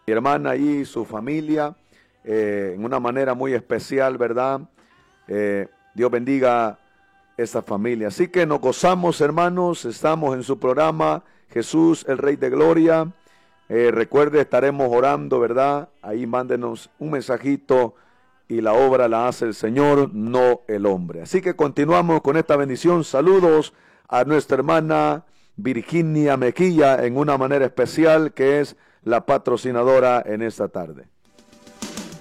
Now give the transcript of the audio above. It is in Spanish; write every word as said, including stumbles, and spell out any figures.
mi hermana y su familia, eh, en una manera muy especial, ¿verdad? Eh, Dios bendiga esa familia. Así que nos gozamos, hermanos, estamos en su programa Jesús, el Rey de Gloria. Eh, recuerde, estaremos orando, ¿verdad? Ahí mándenos un mensajito y la obra la hace el Señor, no el hombre. Así que continuamos con esta bendición. Saludos a nuestra hermana Virginia Mejía en una manera especial, que es la patrocinadora en esta tarde.